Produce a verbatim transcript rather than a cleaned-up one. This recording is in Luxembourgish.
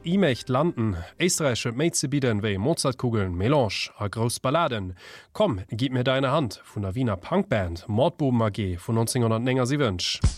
E-Macht landen, Österreichische Mäzebieden wéi Mozartkugeln, Melange a Gros Balladen. Komm, gib mir deine Hand vun der Wiener Punkband Mordbuben A G vun neunzehnhundertsiebenundneunzig.